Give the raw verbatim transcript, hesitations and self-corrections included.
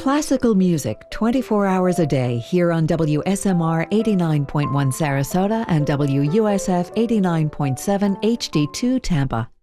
Classical music twenty-four hours a day here on W S M R eighty-nine point one Sarasota and W U S F eighty-nine point seven H D two Tampa.